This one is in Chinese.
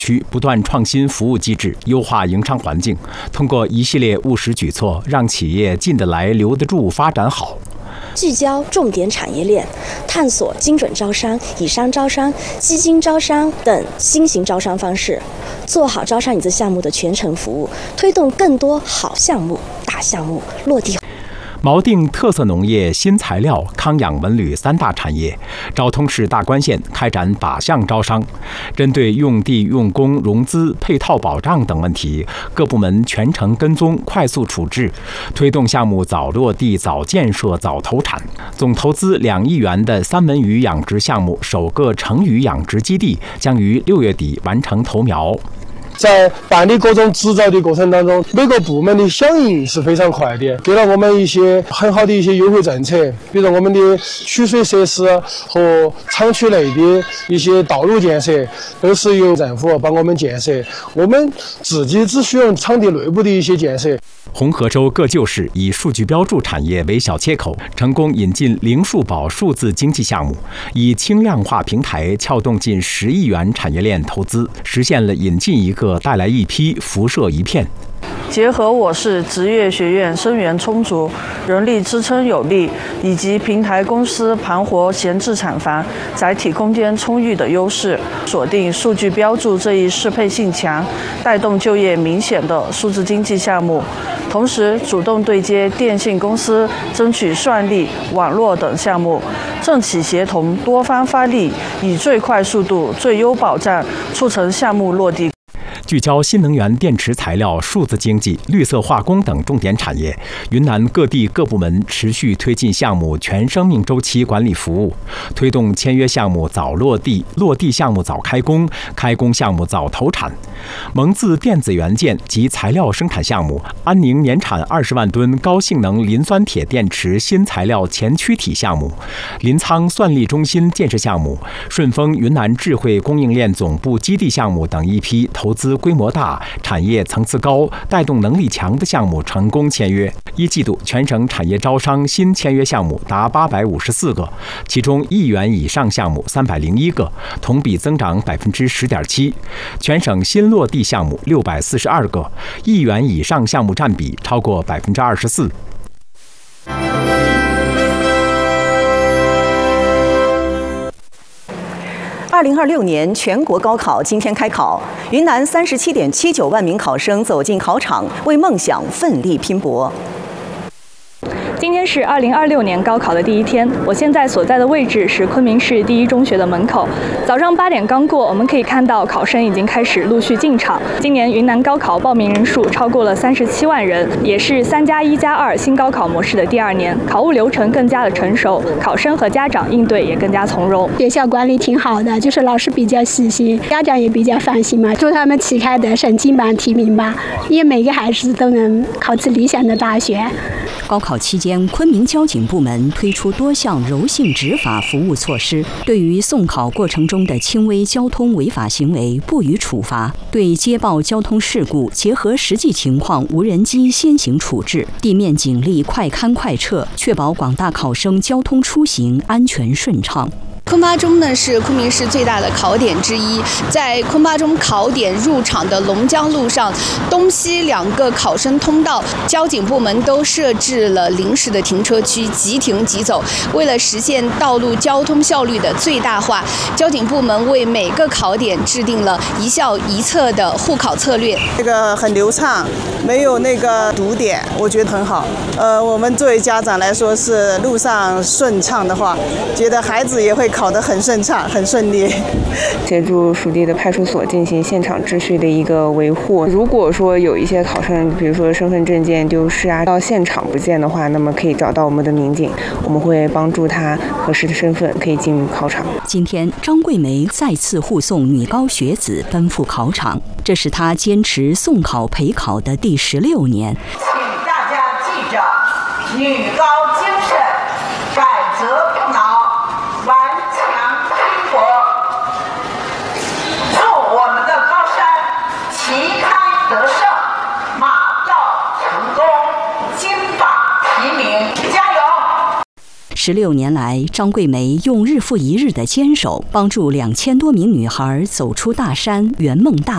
区不断创新服务机制，优化营商环境，通过一系列务实举措，让企业进得来、留得住、发展好。 聚焦重点产业链，探索精准招商、以商招商、基金招商等新型招商方式，做好招商引资项目的全程服务，推动更多好项目、大项目落地。 锚定特色农业、新材料、康养文旅3大产业，昭通市大关县开展靶向招商。针对用地、用工、融资、配套保障等问题，各部门全程跟踪、快速处置，推动项目早落地、早建设、早投产。总投资2亿元的三文鱼养殖项目首个成鱼养殖基地将于6月底完成投苗。 在办理各种执照的过程当中，每个部门的响应是非常快的，给了我们一些很好的一些优惠政策，比如我们的取水设施和厂区内的一些道路建设，都是由政府帮我们建设，我们自己只需要场地内部的一些建设。 红河州各旧市以数据标注产业为小切口，成功引进零数保数字经济项目，以轻量化平台撬动近10亿元产业链投资，实现了引进一个带来一批，辐射一片。 结合我市职业学院生源充足、人力支撑有力，以及平台公司盘活闲置产房、载体空间充裕的优势，锁定数据标注这一适配性强、带动就业明显的数字经济项目，同时主动对接电信公司，争取算力、网络等项目，政企协同多方发力，以最快速度、最优保障促成项目落地。 聚焦新能源电池材料、数字经济、绿色化工等重点产业，云南各地各部门持续推进项目全生命周期管理服务，推动签约项目早落地、落地项目早开工、开工项目早投产。蒙自电子元件及材料生产项目，安宁年产20万吨高性能磷酸铁电池新材料前驱体项目，临沧算力中心建设项目，顺丰云南智慧供应链总部基地项目等一批投资规模大、产业层次高、带动能力强的项目成功签约。1季度全省产业招商新签约项目达854个，其中1亿元以上项目301个，同比增长10.7%。全省新落地项目642个，1亿元以上项目占比超过24%。 2026年全国高考今天开考，云南37.79万名考生走进考场，为梦想奋力拼搏。 今天是2026年高考的第一天，我现在所在的位置是昆明市第一中学的门口。早上8点刚过，我们可以看到考生已经开始陆续进场。今年云南高考报名人数超过了37万人，也是3+1+2新高考模式的第2年，考务流程更加的成熟，考生和家长应对也更加从容。 学校管理挺好的，就是老师比较细心，家长也比较放心嘛。祝他们旗开得胜，金榜题名吧，因为每个孩子都能考取理想的大学。 高考期间，昆明交警部门推出多项柔性执法服务措施，对于送考过程中的轻微交通违法行为不予处罚，对接报交通事故结合实际情况无人机先行处置，地面警力快勘快撤，确保广大考生交通出行安全顺畅。 昆巴中呢是昆明市最大的考点之一，在昆巴中考点入场的龙江路上，东西2个考生通道，交警部门都设置了临时的停车区，即停即走。为了实现道路交通效率的最大化，交警部门为每个考点制定了一校一策的护考策略。 这个很流畅，没有那个堵点，我觉得很好。我们作为家长来说，是路上顺畅的话，觉得孩子也会考得很顺畅、很顺利。 协助属地的派出所进行现场秩序的一个维护。如果说有一些考生，比如说身份证件丢失啊，到现场不见的话，那么可以找到我们的民警，我们会帮助他核实的身份，可以进入考场。 今天，张桂梅再次护送女高学子奔赴考场，这是她坚持送考陪考的第16年。 请大家记着，女高精神，改则不挠。顽强拼搏，祝我们的高山旗开得胜，马到成功，金榜题名，加油 ！16年来，张桂梅用日复一日的坚守，帮助2000多名女孩走出大山，圆梦大